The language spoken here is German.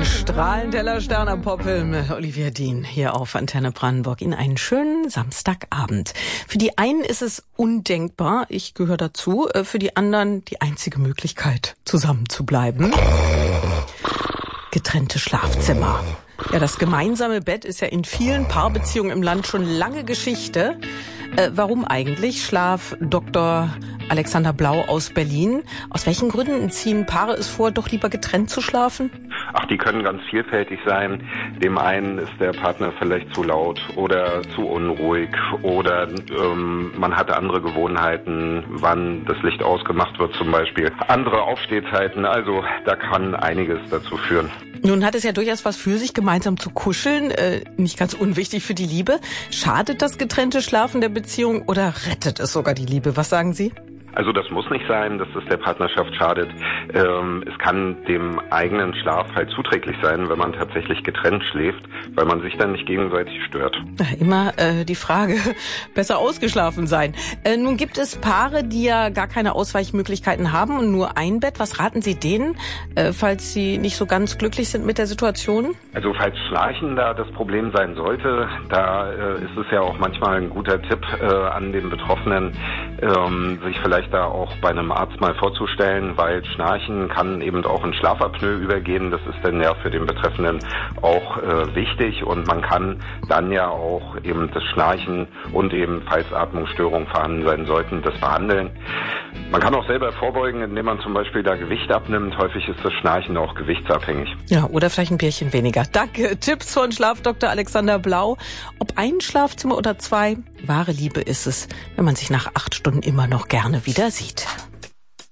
strahlend heller Stern am Poppeln. Olivia Dean hier auf Antenne Brandenburg. Ihnen einen schönen Samstagabend. Für die einen ist es undenkbar, ich gehöre dazu. Für die anderen die einzige Möglichkeit, zusammen zu bleiben. Getrennte Schlafzimmer. Ja, das gemeinsame Bett ist ja in vielen Paarbeziehungen im Land schon lange Geschichte. Warum eigentlich? Schlaf Dr. Alexander Blau aus Berlin. Aus welchen Gründen ziehen Paare es vor, doch lieber getrennt zu schlafen? Ach, die können ganz vielfältig sein. Dem einen ist der Partner vielleicht zu laut oder zu unruhig oder man hat andere Gewohnheiten, wann das Licht ausgemacht wird zum Beispiel. Andere Aufstehzeiten, also da kann einiges dazu führen. Nun hat es ja durchaus was für sich, gemeinsam zu kuscheln. Nicht ganz unwichtig für die Liebe. Schadet das getrennte Schlafen der Beziehung oder rettet es sogar die Liebe? Was sagen Sie? Also das muss nicht sein, dass es der Partnerschaft schadet. Es kann dem eigenen Schlaf halt zuträglich sein, wenn man tatsächlich getrennt schläft, weil man sich dann nicht gegenseitig stört. Immer die Frage, besser ausgeschlafen sein. Nun gibt es Paare, die ja gar keine Ausweichmöglichkeiten haben und nur ein Bett. Was raten Sie denen, falls sie nicht so ganz glücklich sind mit der Situation? Also falls Schnarchen da das Problem sein sollte, da ist es ja auch manchmal ein guter Tipp an den Betroffenen, sich vielleicht da auch bei einem Arzt mal vorzustellen, weil Schnarchen kann eben auch in Schlafapnoe übergehen. Das ist dann ja für den Betreffenden auch wichtig und man kann dann ja auch eben das Schnarchen und eben, falls Atmungsstörungen vorhanden sein sollten, das behandeln. Man kann auch selber vorbeugen, indem man zum Beispiel da Gewicht abnimmt. Häufig ist das Schnarchen auch gewichtsabhängig. Ja, oder vielleicht ein Bierchen weniger. Danke. Tipps von Schlafdoktor Alexander Blau. Ob ein Schlafzimmer oder zwei, wahre Liebe ist es, wenn man sich nach 8 Stunden immer noch gerne wieder sieht.